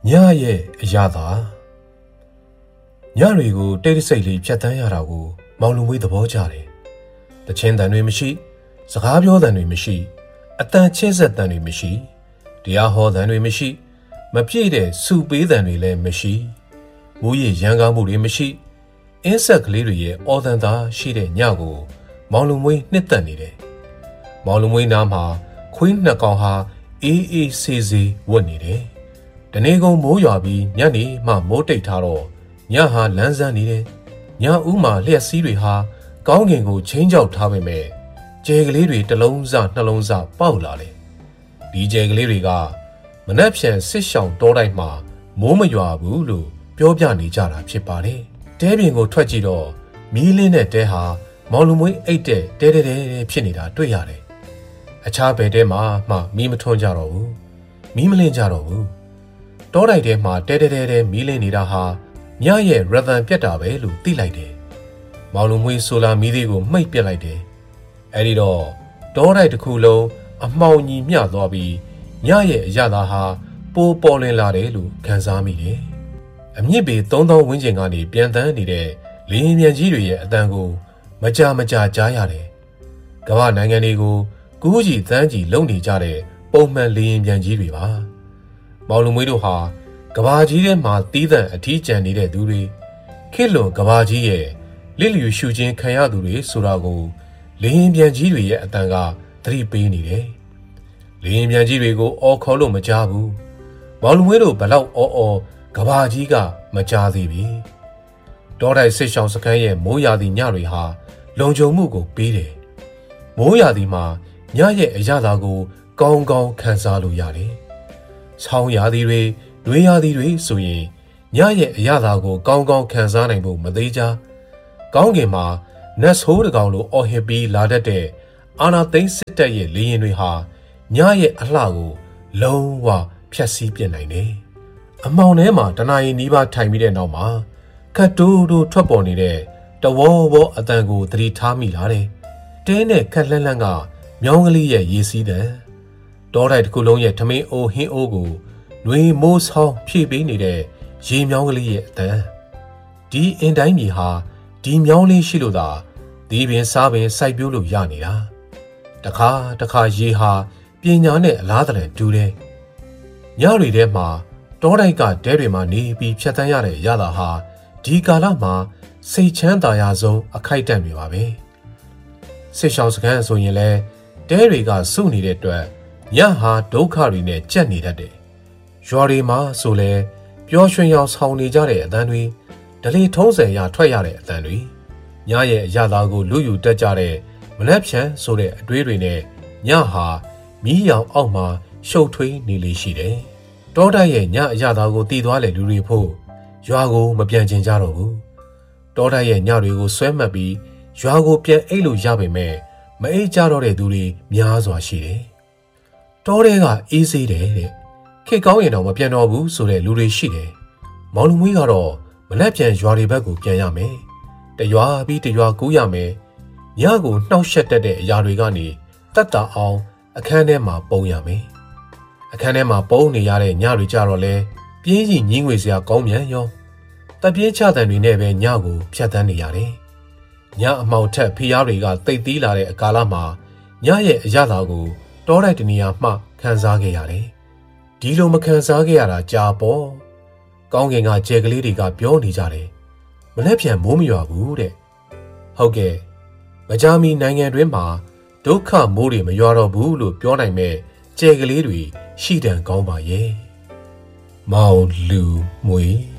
ညရဲ့အရာသာညတွေကိုတိတ်တဆိတ်လေးဖြတ်တန်းရတာကိုမောင်လူမွေးသဘောကျတယ်။တချင်းတန်တွေမရှိစကားပြောတန်တွေမရှိအတန်ချင်းဆက်တန်တွေမရှိတရားဟောတန်တွေမရှိမပြည့်တဲ့စူပေးတန်တွေလည်းမရှိမူးရရန်ကောင်းမှုတွေမရှိအင်းဆက်ကလေးတွေရဲ့အော်တန်သားရှိတဲ့ညကိုမောင်လူမွေးနှစ်သက်နေတယ်။မောင်လူမွေးနားမှာခွေးနှစ်ကောင်ဟာအေးအေးဆေးဆေးဝတ်နေတယ်။တနေ့ကုန်မိုးရွာပြီးညနေမှမိုးတိတ်ထားတော့ညဟာလန်းဆန်းနေတယ်။ညဦးမှာလျှက်စီးတွေဟာကောင်းကင်ကိုချင်းချောက်ထားပေမဲ့ကျဲကလေးတွေတစ်လုံးစနှလုံးစပေါက်လာတယ်။ဒီကျဲကလေးတွေကမနှက်ဖြန်စစ်ရှောင်တောတိုက်မှာမိုးမရွာဘူးလို့ပြောပြနေကြတာဖြစ်ပါတယ်။တဲပြင်ကိုထွက်ကြည့်တော့မီးလင်းတဲ့တဲဟာမောင်လူမွေးအိတ်တဲ့တဲဖြစ်နေတာတွေ့ရတယ်။အခြားဘယ်တဲမှာမှမီးမထွန်းကြတော့ဘူး။မီးမလင်းကြတော့ဘူး။တောတိုက်ထဲမှာတဲမီးလင်းနေတာဟာညရဲ့ရသံပြတ်တာပဲလို့သိလိုက်တယ်။မောင်လူမွေးဆိုလာမီးလေးကိုမှိတ်ပစ်လိုက်တယ်။အဲဒီတော့တောတိုက်တစ်ခုလုံးအမှောင်ကြီးမျှသွားပြီးညရဲ့အရသာဟာပိုးပေါ်လင်းလာတယ်လို့ခံစားမိတယ်။အမြင့်ပေ3000ဝန်းကျင်ကနေပြန်တန်းနေတဲ့လေယာဉ်ပြန်ကြီးတွေရဲ့အတန်ကိုမကြာကြားရတယ်။ကမ္ဘာနိုင်ငံတွေကိုကူးကြီးတန်းကြီးလုံနေကြတဲ့ပုံမှန်လေယာဉ်ပြန်ကြီးတွေပါ။မောင်လူမွေးတို့ဟာကဘာကြီးထဲမှာတီးသန့်အထီးကျန်နေတဲ့သူတွေခေတ်လွန်ကဘာကြီးရဲ့လစ်လျူရှုခြင်းခံရသူတွေဆိုတာကိုလေရင်ပြန်ကြီးတွေရဲ့အတန်ကသတိပေးနေတယ်။လေရင်ပြန်ကြီးတွေကိုအော်ခေါ်လို့မကြားဘူး။မောင်လူမွေးတို့ဘလောက်အော်ကဘာကြီးကမကြားသေးပြီ။တောတိုက်စစ်ရှောင်းစခန်းရဲ့မိုးရာသီညတွေဟာလုံခြုံမှုကိုပေးတယ်။မိုးရာသီမှာညရဲ့အရသာကိုကောင်းကောင်းခံစားလို့ရတယ်။ဆောင်းရာသီတွေနွေရာသီတွေဆိုရင်ညရဲ့အရသာကိုကောင်းကောင်းခံစားနိုင်ဖို့မသေးကြကောင်းကင်မှာနတ်ဆိုးတကောင်လိုအော်ဟစ်ပြီးလာတတ်တဲ့အာနာသိန်းစစ်တပ်ရဲ့လေရင်တွေဟာညရဲ့အလှကိုလုံးဝဖျက်ဆီးပြစ်နိုင်တယ်အမောင်ထဲမှာတနာရီနီးပါးထိုင်ပြီးတဲ့နောက်မှာခတ်တိုးထွက်ပေါ်နေတဲ့တဝေါဘောအတန်ကိုသတိထားမိလာတယ်တဲနဲ့ခက်လှမ်းကမြောင်းကလေးရဲ့ရေစီးတဲ့တောတိုက်တစ်ခုလုံးရဲ့ထမင်းအိုးဟင်းအိုးကိုနွေမိုးဆောင်းဖြည့်ပေးနေတဲ့ရေမြောင်းကလေးရဲ့အတန်ဒီအင်တိုင်းမြေဟာဒီမြောင်းလေးရှိလို့သာဒီပင်စားပင်စိုက်ပျိုးလို့ရနေတာတခါရေဟာပညာနဲ့အလားတန်တူတယ်ညတွေထဲမှာတောတိုက်ကတဲတွေမှာနေပြီးဖြတ်တန်းရတဲ့ရတာဟာဒီကာလမှာစိတ်ချမ်းသာရဆုံးအခိုက်အတန့်တွေပါပဲစစ်ရှောင်းစခန်းဆိုရင်လဲတဲတွေကစုနေတဲ့အတွက်ညဟာဒုက္ခတွေနဲ့ကြက်နေတတ်တယ်ရွာတွေမှာဆိုလဲပျော်ရွှင်ရောင်ဆောင်နေကြတဲ့အတန်တွေဒလေထုံးစံရထွက်ရတဲ့အတန်တွေညရဲ့အရသာကိုလူယူတက်ကြတဲ့မနှက်ဖြန်ဆိုတဲ့အတွေးတွေနဲ့ညဟာမီးရောင်အောက်မှာရှုပ်ထွေးနေလေရှိတယ်တောတိုက်ရဲ့ညအရသာကိုတည်သွားတဲ့လူတွေဖို့ရွာကိုမပြန်ကျင်ကြတော့ဘူးတောတိုက်ရဲ့ညတွေကိုဆွဲမှတ်ပြီးရွာကိုပြန်အိတ်လို့ရပေမဲ့မအိတ်ကြတော့တဲ့သူတွေများစွာရှိတယ်တောထဲကအေးဆေးတယ်တဲ့ခေကောင်းရင်တော့မပြန်တော့ဘူးဆိုတဲ့လူတွေရှိတယ်မောင်လူမွေးကတော့မလက်ပြန်ရွာတွေဘက်ကိုပြန်ရမယ်တရွာပြီးတရွာကူးရမယ်ညကိုနှောက်ယှက်တတ်တဲ့အရာတွေကနေတတ်တာအောင်အခန်းထဲမှာပုံရမယ်အခန်းထဲမှာပုံနေရတဲ့ညတွေကြတော့လဲပြင်းကြီးညင်းငွေစရာကောင်းမြန်ရောတပြင်းချတဲ့တွေနဲ့ပဲညကိုဖြတ်တန်းနေရတယ်ညအမှောင်ထက်ဖီးယားတွေကတိတ်သီးလာတဲ့အကာလမှာညရဲ့အရသာကိုတောတိုက်တနေရာမှခံစားခဲ့ရတယ်ဒီလိုမခံစားခဲ့ရတာကြာပေါ့ကောင်းကင်ကကြဲကလေးတွေကပြောနေကြတယ်မနှက်ပြန်မိုးမရွာဘူးတဲ့ဟုတ်ကဲ့မကြာမီနိုင်ငံတွင်းမှာဒုက္ခမိုးတွေမရွာတော့ဘူးလို့ပြောနိုင်မဲ့ကြဲကလေးတွေရှိတန်ကောင်းပါရဲ့မောင်လူမွေ